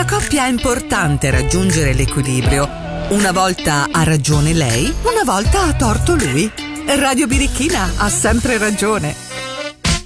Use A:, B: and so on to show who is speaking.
A: una coppia è importante raggiungere l'equilibrio. Una volta ha ragione lei, una volta ha torto lui. Radio Birichina ha sempre ragione.